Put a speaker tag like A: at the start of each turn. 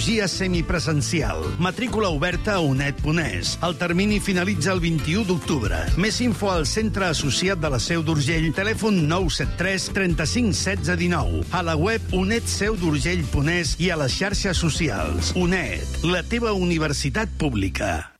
A: Biologia semipresencial. Matrícula oberta a UNED.es. El termini finalitza el 21 d'octubre. Més info al Centre Associat de la Seu d'Urgell, telèfon 973 35 16 19. A la web unedseudurgell.es i a les xarxes socials. UNED, la teva universitat pública.